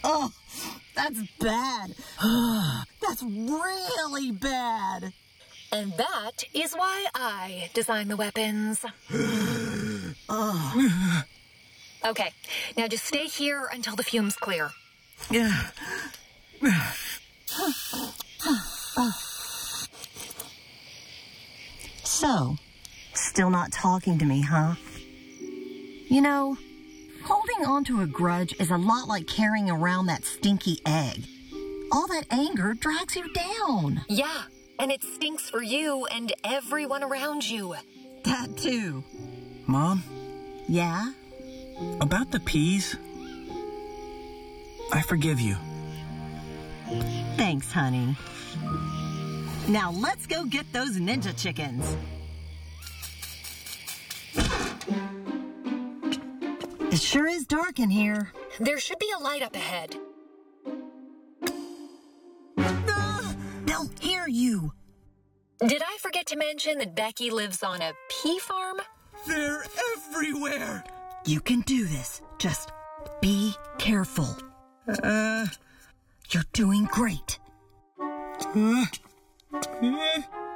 Oh, that's bad. That's really bad. And that is why I design the weapons. Okay, now just stay here until the fumes clear. So, still not talking to me, huh? You know, holding on to a grudge is a lot like carrying around that stinky egg. All that anger drags you down. Yeah, and it stinks for you and everyone around you. That too. Mom? Yeah? About the peas? I forgive you. Thanks, honey. Now let's go get those ninja chickens. It sure is dark in here. There should be a light up ahead. They'll hear you. Did I forget to mention that Becky lives on a pea farm? They're everywhere! You can do this. Just be careful. You're doing great.